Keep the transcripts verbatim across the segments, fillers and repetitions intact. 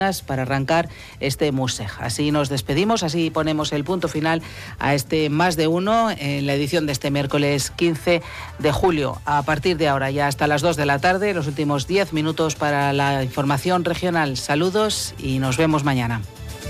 para arrancar este Musej. Así nos despedimos, así ponemos el punto final a este Más de Uno en la edición de este miércoles quince de julio. A partir de ahora ya hasta las dos de la tarde, los últimos diez minutos para la información regional. Saludos y nos vemos mañana.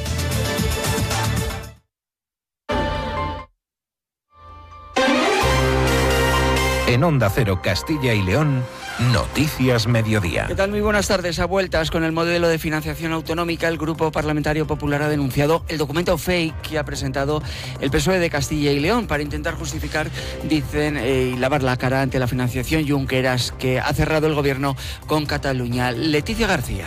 En Onda Cero Castilla y León, Noticias Mediodía. ¿Qué tal? Muy buenas tardes. A vueltas con el modelo de financiación autonómica, el Grupo Parlamentario Popular ha denunciado el documento fake que ha presentado el P S O E de Castilla y León para intentar justificar, dicen, eh, y lavar la cara ante la financiación Junqueras que ha cerrado el gobierno con Cataluña. Leticia García.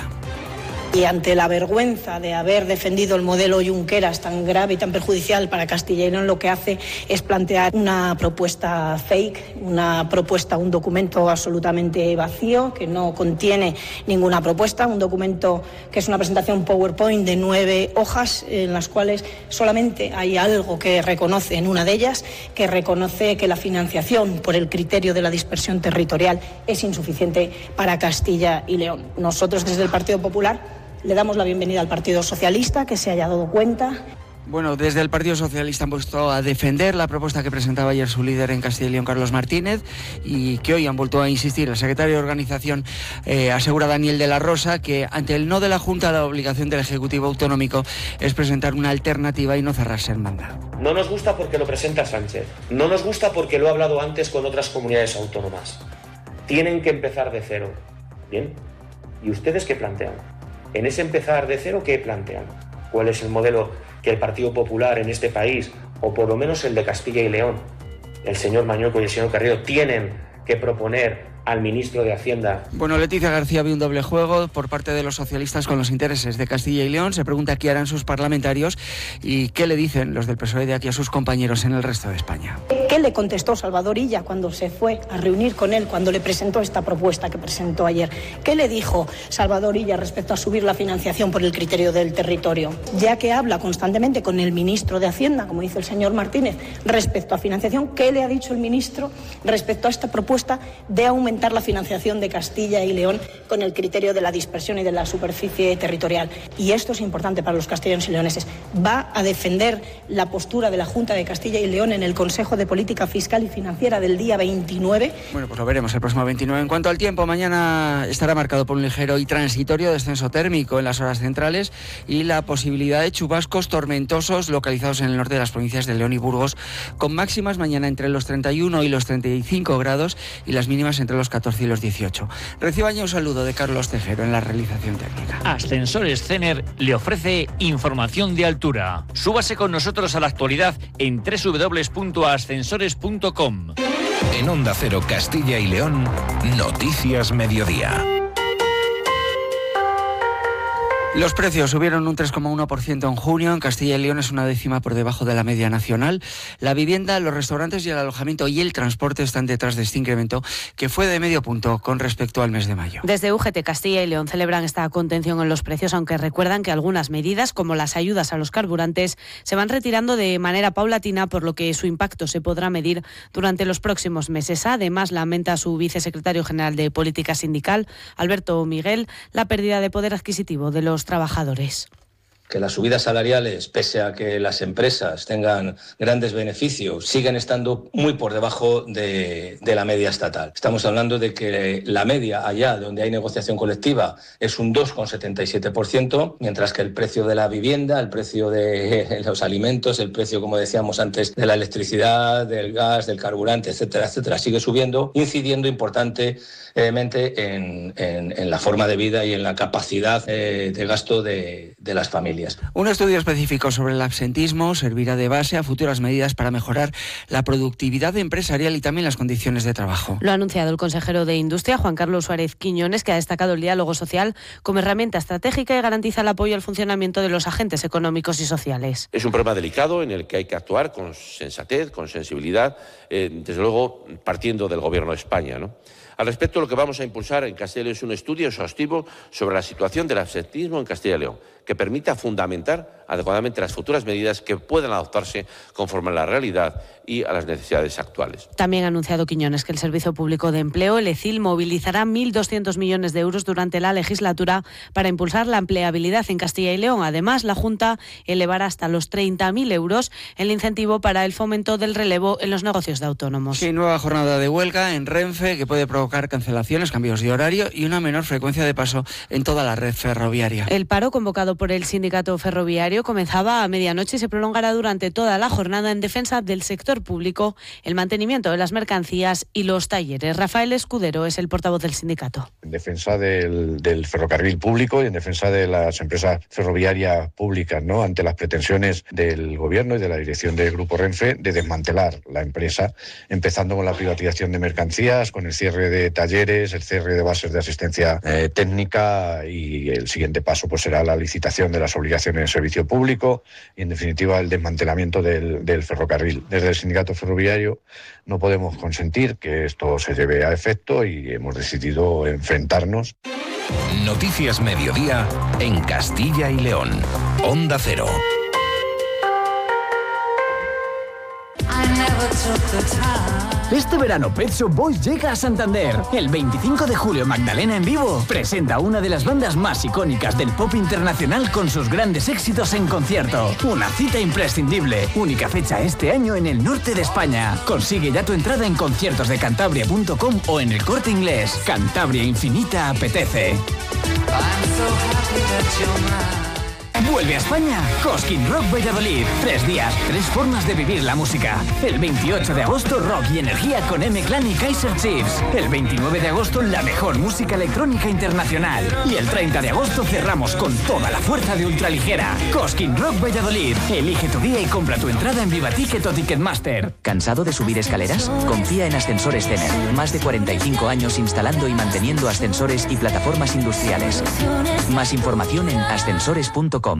Y ante la vergüenza de haber defendido el modelo Junqueras tan grave y tan perjudicial para Castilla y León, lo que hace es plantear una propuesta fake, una propuesta, un documento absolutamente vacío, que no contiene ninguna propuesta, un documento que es una presentación PowerPoint de nueve hojas, en las cuales solamente hay algo que reconoce en una de ellas, que reconoce que la financiación por el criterio de la dispersión territorial es insuficiente para Castilla y León. Nosotros, desde el Partido Popular, le damos la bienvenida al Partido Socialista, que se haya dado cuenta. Bueno, desde el Partido Socialista han puesto a defender la propuesta que presentaba ayer su líder en Castilla y León, Carlos Martínez, y que hoy han vuelto a insistir. El secretario de Organización eh, asegura, Daniel de la Rosa, que ante el no de la Junta, la obligación del Ejecutivo Autonómico es presentar una alternativa y no cerrarse en banda. No nos gusta porque lo presenta Sánchez. No nos gusta porque lo ha hablado antes con otras comunidades autónomas. Tienen que empezar de cero. ¿Bien? ¿Y ustedes qué plantean? En ese empezar de cero, ¿qué plantean? ¿Cuál es el modelo que el Partido Popular en este país, o por lo menos el de Castilla y León, el señor Mañueco y el señor Carrillo, tienen que proponer al ministro de Hacienda? Bueno, Leticia García ve un doble juego por parte de los socialistas con los intereses de Castilla y León. Se pregunta qué harán sus parlamentarios y qué le dicen los del P S O E de aquí a sus compañeros en el resto de España. ¿Qué le contestó Salvador Illa cuando se fue a reunir con él, cuando le presentó esta propuesta que presentó ayer? ¿Qué le dijo Salvador Illa respecto a subir la financiación por el criterio del territorio? Ya que habla constantemente con el ministro de Hacienda, como dice el señor Martínez, respecto a financiación, ¿qué le ha dicho el ministro respecto a esta propuesta de aumentar la financiación de Castilla y León con el criterio de la dispersión y de la superficie territorial? Y esto es importante para los castellanos y leoneses. ¿Va a defender la postura de la Junta de Castilla y León en el Consejo de Política Fiscal y Financiera del día veintinueve? Bueno, pues lo veremos el próximo veintinueve. En cuanto al tiempo, mañana estará marcado por un ligero y transitorio descenso térmico en las horas centrales y la posibilidad de chubascos tormentosos localizados en el norte de las provincias de León y Burgos, con máximas mañana entre los treinta y uno y los treinta y cinco grados y las mínimas entre los catorce y los dieciocho. Reciban ya un saludo de Carlos Tejero en la realización técnica. Ascensores Cener le ofrece información de altura. Súbase con nosotros a la actualidad en doble u doble u doble u punto ascensores punto com. En Onda Cero Castilla y León, Noticias Mediodía. Los precios subieron un tres coma uno por ciento en junio. En Castilla y León es una décima por debajo de la media nacional. La vivienda, los restaurantes y el alojamiento y el transporte están detrás de este incremento, que fue de medio punto con respecto al mes de mayo. Desde U G T Castilla y León celebran esta contención en los precios, aunque recuerdan que algunas medidas, como las ayudas a los carburantes, se van retirando de manera paulatina, por lo que su impacto se podrá medir durante los próximos meses. Además, lamenta su vicesecretario general de Política Sindical, Alberto Miguel, la pérdida de poder adquisitivo de los trabajadores. Que las subidas salariales, pese a que las empresas tengan grandes beneficios, siguen estando muy por debajo de, de la media estatal. Estamos hablando de que la media allá donde hay negociación colectiva es un dos coma setenta y siete por ciento, mientras que el precio de la vivienda, el precio de los alimentos, el precio, como decíamos antes, de la electricidad, del gas, del carburante, etcétera, etcétera, sigue subiendo, incidiendo importantemente en, en, en la forma de vida y en la capacidad eh, de gasto de, de las familias. Un estudio específico sobre el absentismo servirá de base a futuras medidas para mejorar la productividad empresarial y también las condiciones de trabajo. Lo ha anunciado el consejero de Industria, Juan Carlos Suárez Quiñones, que ha destacado el diálogo social como herramienta estratégica y garantiza el apoyo al funcionamiento de los agentes económicos y sociales. Es un problema delicado en el que hay que actuar con sensatez, con sensibilidad, eh, desde luego partiendo del Gobierno de España, ¿no? Al respecto, lo que vamos a impulsar en Castilla y León es un estudio exhaustivo sobre la situación del absentismo en Castilla y León, que permita fundamentar adecuadamente las futuras medidas que puedan adoptarse conforme a la realidad y a las necesidades actuales. También ha anunciado Quiñones que el Servicio Público de Empleo, el E C I L, movilizará mil doscientos millones de euros durante la legislatura para impulsar la empleabilidad en Castilla y León. Además, la Junta elevará hasta los treinta mil euros el incentivo para el fomento del relevo en los negocios de autónomos. Sí, nueva jornada de huelga en Renfe que puede provocar cancelaciones, cambios de horario y una menor frecuencia de paso en toda la red ferroviaria. El paro convocado por el sindicato ferroviario comenzaba a medianoche y se prolongará durante toda la jornada en defensa del sector público, el mantenimiento de las mercancías y los talleres. Rafael Escudero es el portavoz del sindicato. En defensa del, del ferrocarril público y en defensa de las empresas ferroviarias públicas, ¿no?, ante las pretensiones del Gobierno y de la dirección del Grupo Renfe de desmantelar la empresa, empezando con la privatización de mercancías, con el cierre de talleres, el cierre de bases de asistencia eh, técnica, y el siguiente paso pues será la licitación de las obligaciones de servicio público y, en definitiva, el desmantelamiento del, del ferrocarril. Desde el sindicato ferroviario no podemos consentir que esto se lleve a efecto y hemos decidido enfrentarnos. Noticias Mediodía en Castilla y León. Onda Cero. Este verano Pet Shop Boys llega a Santander. El veinticinco de julio Magdalena en Vivo presenta una de las bandas más icónicas del pop internacional con sus grandes éxitos en concierto. Una cita imprescindible. Única fecha este año en el norte de España. Consigue ya tu entrada en conciertos de cantabria punto com o en el Corte Inglés. Cantabria Infinita apetece. Vuelve a España Cosquín Rock Valladolid. Tres días, tres formas de vivir la música. El veintiocho de agosto, rock y energía con M-Clan y Kaiser Chiefs. El veintinueve de agosto, la mejor música electrónica internacional. Y el treinta de agosto cerramos con toda la fuerza de Ultraligera. Cosquín Rock Valladolid. Elige tu día y compra tu entrada en Vivaticket o Ticketmaster. ¿Cansado de subir escaleras? Confía en Ascensores Cener. Más de cuarenta y cinco años instalando y manteniendo ascensores y plataformas industriales. Más información en ascensores punto com.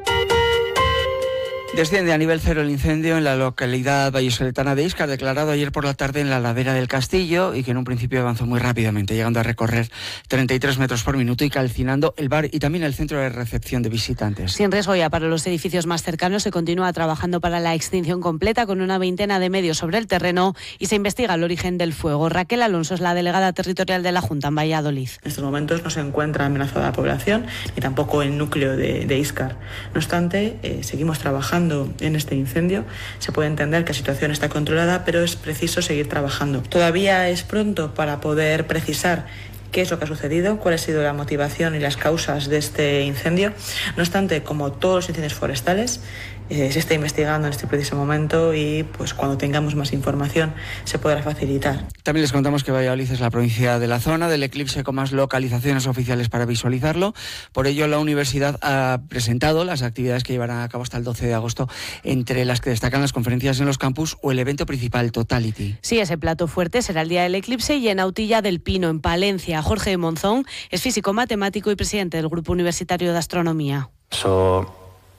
Desciende a nivel cero el incendio en la localidad vallisoletana de Íscar, declarado ayer por la tarde en la ladera del Castillo, y que en un principio avanzó muy rápidamente, llegando a recorrer treinta y tres metros por minuto y calcinando el bar y también el centro de recepción de visitantes. Sin riesgo ya para los edificios más cercanos, se continúa trabajando para la extinción completa con una veintena de medios sobre el terreno y se investiga el origen del fuego. Raquel Alonso es la delegada territorial de la Junta en Valladolid. En estos momentos no se encuentra amenazada la población ni tampoco el núcleo de, de Íscar. No obstante, eh, seguimos trabajando en este incendio. Se puede entender que la situación está controlada, pero es preciso seguir trabajando. Todavía es pronto para poder precisar qué es lo que ha sucedido, cuál ha sido la motivación y las causas de este incendio. No obstante, como todos los incendios forestales, eh, se está investigando en este preciso momento y pues cuando tengamos más información se podrá facilitar. También les contamos que Valladolid es la provincia de la zona del eclipse con más localizaciones oficiales para visualizarlo. Por ello, la universidad ha presentado las actividades que llevarán a cabo hasta el doce de agosto, entre las que destacan las conferencias en los campus o el evento principal Totality. Sí, ese plato fuerte será el día del eclipse y en Autilla del Pino, en Palencia. Jorge Monzón es físico, matemático y presidente del Grupo Universitario de Astronomía. Eso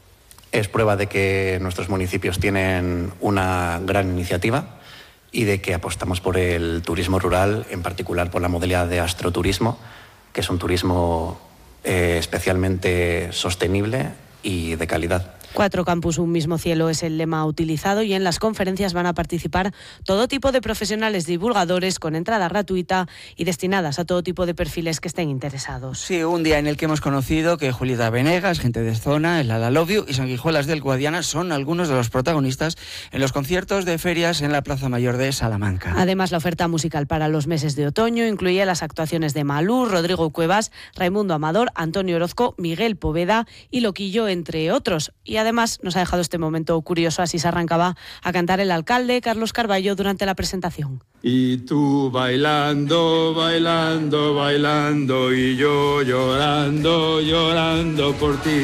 es prueba de que nuestros municipios tienen una gran iniciativa y de que apostamos por el turismo rural, en particular por la modalidad de astroturismo, que es un turismo eh, especialmente sostenible y de calidad. Cuatro campus, un mismo cielo es el lema utilizado y en las conferencias van a participar todo tipo de profesionales divulgadores con entrada gratuita y destinadas a todo tipo de perfiles que estén interesados. Sí, un día en el que hemos conocido que Julieta Venegas, Gente de Zona, El Ala Love You y Sanguijuelas del Guadiana son algunos de los protagonistas en los conciertos de ferias en la Plaza Mayor de Salamanca. Además, la oferta musical para los meses de otoño incluye las actuaciones de Malú, Rodrigo Cuevas, Raimundo Amador, Antonio Orozco, Miguel Poveda y Loquillo, entre otros. Y además nos ha dejado este momento curioso, así se arrancaba a cantar el alcalde Carlos Carballo durante la presentación. Y tú bailando, bailando, bailando y yo llorando, llorando por ti.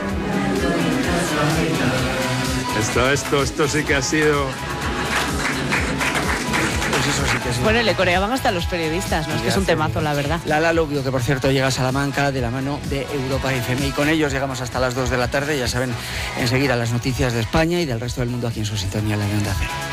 Esto, esto, esto sí que ha sido... Pues eso sí que sí. Bueno, le coreaban hasta los periodistas, ¿no? Es que es un temazo, la verdad. La La Love You, que por cierto llega a Salamanca de la mano de Europa F M. Y con ellos llegamos hasta las dos de la tarde. Ya saben, enseguida las noticias de España y del resto del mundo aquí en su sintonía, la de Onda Cero.